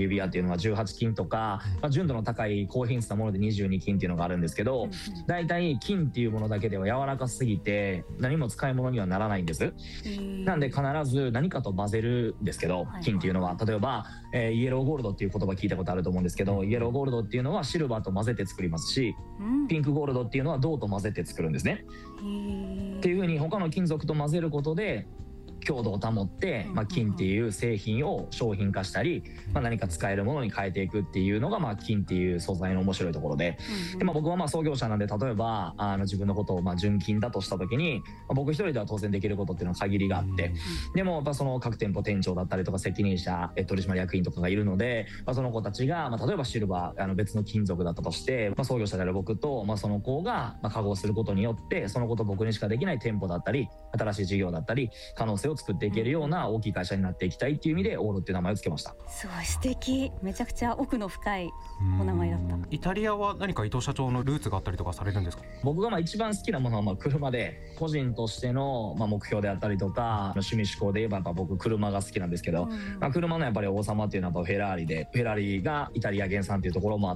指輪っていうのは18金とか、純度の高い高品質なもので22金っていうのがあるんですけど、大体金っていうものだけでは柔らかすぎて何も使い物にはならないんです。なんで必ず何かと混ぜるんですけど、金っていうのは例えば、イエローゴールドっていう言葉聞いたことあると思うんですけど、イエローゴールドっていうのはシルバーと混ぜて作りますし、ピンクゴールドっていうのは銅と混ぜて作るんですね。っていう風に他の金属と混ぜることで強度を保って、金っていう製品を商品化したり、何か使えるものに変えていくっていうのが、金っていう素材の面白いところで、僕は創業者なんで、例えば自分のことを純金だとした時に、僕一人では当然できることっていうのは限りがあって、でもやっぱその各店舗店長だったりとか責任者取締役員とかがいるので、その子たちが、例えばシルバー別の金属だったとして、創業者である僕と、その子が化合することによって、その子と僕にしかできない店舗だったり新しい事業だったり可能性を作っていけるような大きい会社になっていきたいっていう意味でオールっていう名前をつけました。 すごい素敵。めちゃくちゃ奥の深いお名前だった。 イタリアは何か伊藤社長のルーツがあったりとかされるんですか？ 僕が一番好きなものは車で、個人としての目標であったりとか趣味思考で言えばやっぱ僕車が好きなんですけど、車のやっぱり王様っていうのはやっぱフェラーリで、フェラーリがイタリア原産っていうところもあって、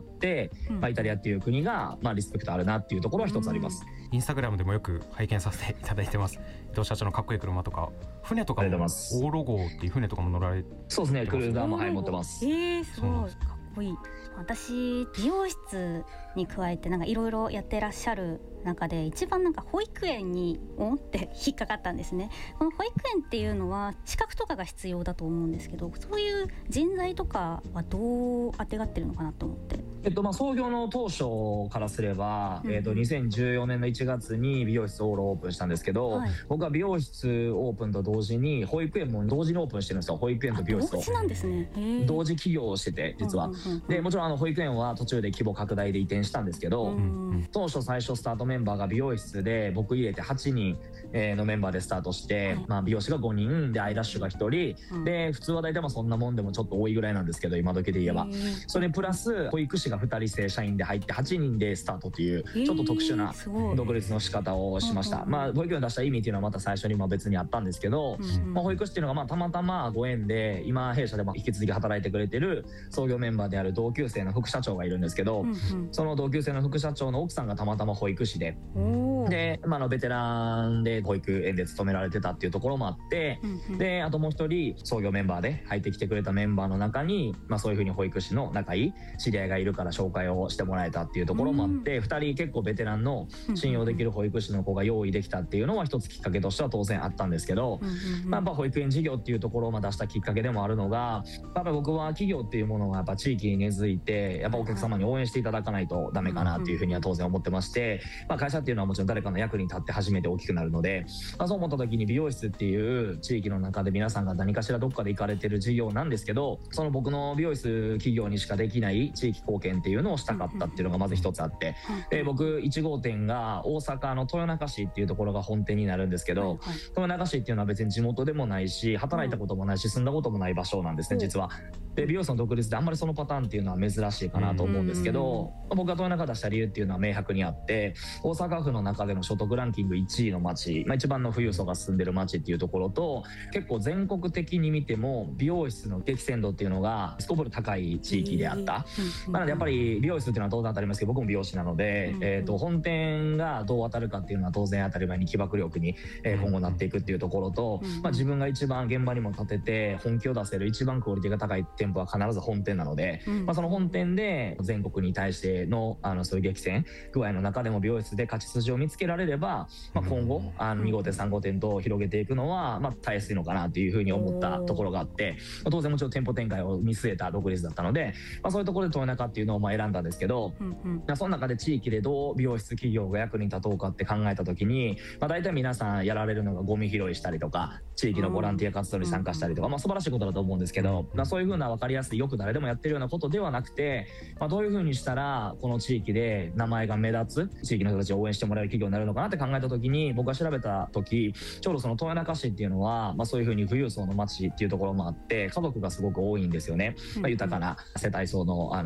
イタリアっていう国がリスペクトあるなっていうところは一つあります。 インスタグラムでもよく拝見させていただいてます。伊藤社長のかっこいい車とか船とかも、オーロ号っていう船とかも乗られてますね。 そうですね、クルーザーも持ってます。 すごいかっこいい。私美容室に加えていろいろやってらっしゃる中で一番保育園にって引っかかったんですね。この保育園っていうのは資格とかが必要だと思うんですけど、そういう人材とかはどうあてがってるのかなと思って。 創業の当初からすれば、2014年の1月に美容室オールオープンしたんですけど、僕は美容室オープンと同時に保育園も同時にオープンしてるんですよ。保育園と美容室と同時なんですね。 同時起業をしてて、実は。でもちろん保育園は途中で規模拡大で移転したんですけど、当初最初スタートメンバーが美容室で僕入れて8人のメンバーでスタートして、美容師が5人でアイラッシュが1人で、普通は大体そんなもんでもちょっと多いぐらいなんですけど、今時で言えばそれプラス保育士が2人正社員で入って8人でスタートというちょっと特殊な独立の仕方をしました。保育園を出した意味っていうのはまた最初に別にあったんですけど、保育士っていうのがたまたまご縁で今弊社でも引き続き働いてくれてる創業メンバーである同級生の副社長がいるんですけど、その同級生の副社長の奥さんがたまたま保育士で、ベテランで保育園で勤められてたっていうところもあって、であともう一人創業メンバーで入ってきてくれたメンバーの中に、そういうふうに保育士の仲いい知り合いがいるから紹介をしてもらえたっていうところもあって、2人結構ベテランの信用できる保育士の子が用意できたっていうのは一つきっかけとしては当然あったんですけど、やっぱ保育園事業っていうところを出したきっかけでもあるのが、やっぱ僕は企業っていうものがやっぱ地域に根付いて、やっぱお客様に応援していただかないとダメかなっていうふうには当然思ってまして、会社っていうのはもちろん誰かの役に立って初めて大きくなるので、そう思った時に美容室っていう地域の中で皆さんが何かしらどっかで行かれてる事業なんですけど、その僕の美容室企業にしかできない地域貢献っていうのをしたかったっていうのがまず一つあって、僕1号店が大阪の豊中市っていうところが本店になるんですけど、豊中市っていうのは別に地元でもないし働いたこともないし住んだこともない場所なんですね、実は。で美容室の独立であんまりそのパターンっていうのは珍しいかなと思うんですけど、僕が豊中出した理由っていうのは明白にあって、大阪府の中での所得ランキング1位の町、一番の富裕層が住んでる町っていうところと、結構全国的に見ても美容室の激戦度っていうのがすこぶる高い地域であった。なのでやっぱり美容室っていうのは当然当たり前ですけど、僕も美容師なので、本店がどう当たるかっていうのは当然当たり前に起爆力に今後なっていくっていうところと、自分が一番現場にも立てて本気を出せる一番クオリティが高い店舗は必ず本店なので、その本店で全国に対してのそういう激戦具合の中でも美容室で勝ち筋を見つけられれば、今後2号店3号店と広げていくのはたやすいのかなっていうふうに思ったところがあって、当然もちろん店舗展開を見据えた独立だったので、そういうところで豊中っていうのを選んだんですけど、その中で地域でどう美容室企業が役に立とうかって考えた時に、大体皆さんやられるのがゴミ拾いしたりとか地域のボランティア活動に参加したりとか、素晴らしいことだと思うんですけど、そういうふうな分かりやすいよく誰でもやってるようなことではなくて、どういうふうにしたらこの地域で名前が目立つ地域の人たちを応援してもらえる企業になるのかなって考えた時に、僕が調べた時ちょうどその豊中市っていうのは、そういうふうに富裕層の町っていうところもあって家族がすごく多いんですよね。豊かな世帯層の家族の方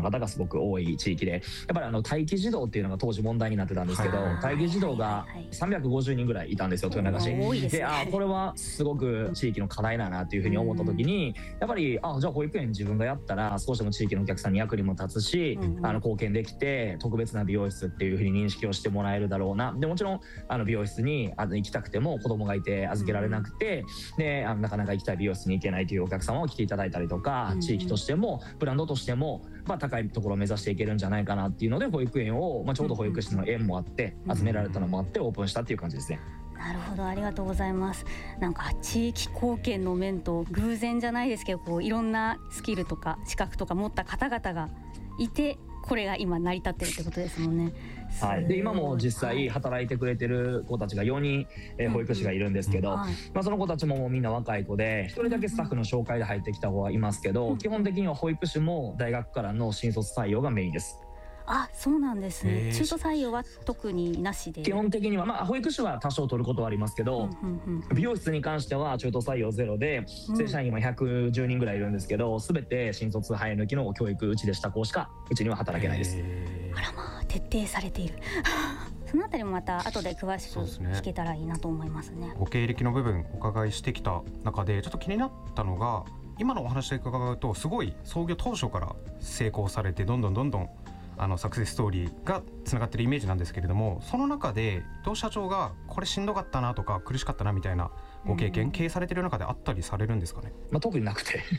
方がすごく多い地域で、やっぱり待機児童っていうのが当時問題になってたんですけど、待機児童が350人ぐらいいたんですよ、豊中市で。これはすごく地域の課題だなっていうふうに思った時に、やっぱりじゃあ保育園自分がやったら少しでも地域のお客さんに役にも立つし、貢献できて特別な美容室っていうふうに認識をしてもらえるだろうな。でもちろん美容室に行きたくても子供がいて預けられなくて、でなかなか行きたい美容室に行けないというお客様を来ていただいたりとか、地域としてもブランドとしても高いところを目指していけるんじゃないかなっていうので、保育園をちょうど保育士の縁もあって集められたのもあってオープンしたっていう感じですね。 なるほど、ありがとうございます。なんか地域貢献の面と偶然じゃないですけど、いろんなスキルとか資格とか持った方々がいて、これが今成り立ってるってことですもんね。 はい、で今も実際働いてくれてる子たちが4人、保育士がいるんですけど、その子たちもみんな若い子で、1人だけスタッフの紹介で入ってきた子はいますけど、基本的には保育士も大学からの新卒採用がメインです。 あ、そうなんですね。中途採用は特になしで。 基本的には保育士は多少取ることはありますけど、美容室に関しては中途採用ゼロで、正社員今110人ぐらいいるんですけど、全て新卒生え抜きの教育うちでした子しかうちには働けないです。 あらまあ、徹底されているそのあたりもまた後で詳しく聞けたらいいなと思いますね。 ご経歴の部分お伺いしてきた中でちょっと気になったのが、今のお話で伺うとすごい創業当初から成功されてどんどんサクセスストーリーがつながってるイメージなんですけれども、その中で伊藤社長がこれしんどかったなとか苦しかったなみたいなご経験、経営されてる中であったりされるんですかね。 特になくて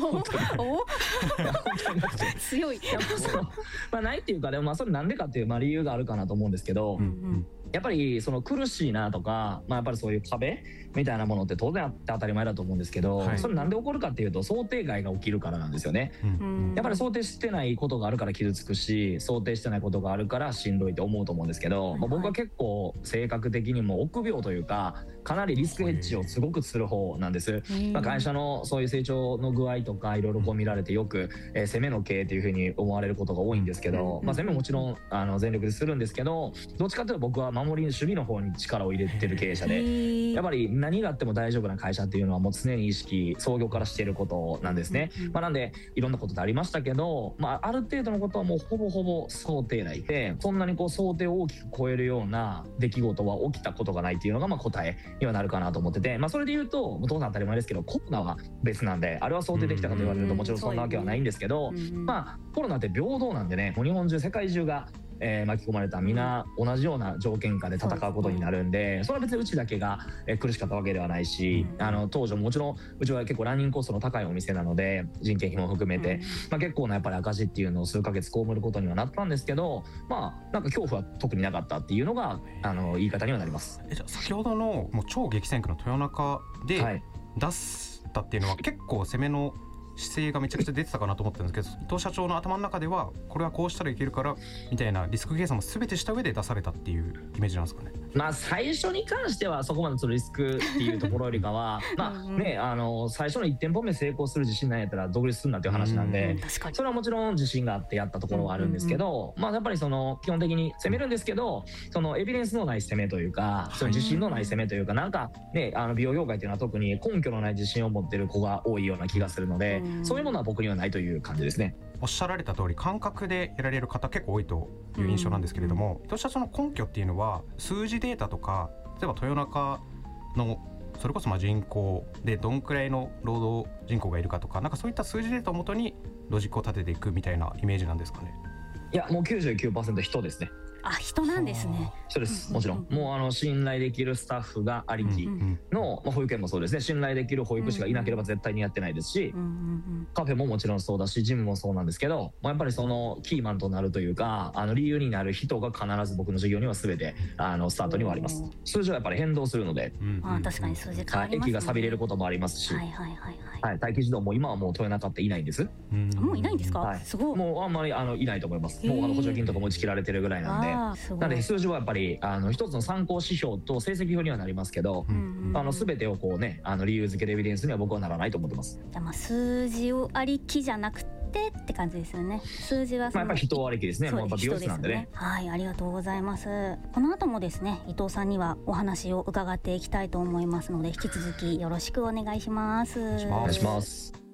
強いないっていうか、でもそれなんでかっていう理由があるかなと思うんですけど、やっぱりその苦しいなとか、やっぱりそういう壁みたいなものって当然あって当たり前だと思うんですけど、それなんで起こるかっていうと想定外が起きるからなんですよね。やっぱり想定してないことがあるから傷つくし、想定してないことがあるからしんどいと思うと思うんですけど、僕は結構性格的にも臆病というか、かなりリスクヘッジをすごくする方なんです。会社のそういう成長の具合とかいろいろ見られてよく、攻めの経営というふうに思われることが多いんですけど、攻めもちろん全力でするんですけど、どっちかというと僕は守り守備の方に力を入れてる経営者で、やっぱり何があっても大丈夫な会社っていうのはもう常に意識創業からしていることなんですね。なんでいろんなことってありましたけど、ある程度のことはもうほぼほぼ想定内で、そんなに想定を大きく超えるような出来事は起きたことがないっていうのが答えにはなるかなと思ってて、それで言うと当然当たり前ですけど、コロナは別なんで、あれは想定できたかと言われるともちろんそんなわけはないんですけど、コロナって平等なんでね、もう日本中世界中が巻き込まれた皆同じような条件下で戦うことになるんで、それは別にうちだけが苦しかったわけではないし、当時もちろんうちは結構ランニングコストの高いお店なので人件費も含めて、結構なやっぱり赤字っていうのを数ヶ月被ることにはなったんですけど、なんか恐怖は特になかったっていうのが言い方にはなります。 じゃあ先ほどのもう超激戦区の豊中で出したっていうのは、結構攻めの姿勢がめちゃくちゃ出てたかなと思ったんですけど、伊藤社長の頭の中ではこれはこうしたらいけるからみたいなリスク計算も全てした上で出されたっていうイメージなんですかね。 最初に関してはそこまでリスクっていうところよりかは最初の1店舗目成功する自信ないやったら独立するなっていう話なんで、それはもちろん自信があってやったところはあるんですけど、やっぱり基本的に攻めるんですけど、そのエビデンスのない攻めというか、その自信のない攻めというか、なんかね、美容業界っていうのは特に根拠のない自信を持ってる子が多いような気がするので、そういうものは僕にはないという感じですね。 おっしゃられた通り感覚でやられる方結構多いという印象なんですけれども、伊藤社長の根拠っていうのは数字データとか、例えば豊中のそれこそ人口でどんくらいの労働人口がいるかとか、なんかそういった数字データをもとにロジックを立てていくみたいなイメージなんですかね。 いやもう 99% 人ですね。 人なんですね。 そうです、もちろんもう信頼できるスタッフがありきの、保育園もそうですね、信頼できる保育士がいなければ絶対にやってないですし、カフェももちろんそうだしジムもそうなんですけど、やっぱりそのキーマンとなるというか理由になる人が必ず僕の事業には全てスタートにはあります。数字はやっぱり変動するので、 確かに数字変わりますね。 駅が錆びれることもありますし、待機児童も今はもう豊中っていないんです。 もういないんですか。すごい。 もうあんまりいないと思います。もう補助金とかも打ち切られてるぐらいなんで、なので数字はやっぱり一つの参考指標と成績表にはなりますけど、全てを理由付けでエビデンスには僕はならないと思ってます。 じゃあ数字をありきじゃなくてって感じですよね。数字はやっぱり人ありきですね。もうやっぱ美容室なんでね。 はい、ありがとうございます。この後もですね、伊藤さんにはお話を伺っていきたいと思いますので、引き続きよろしくお願いします。 お願いします。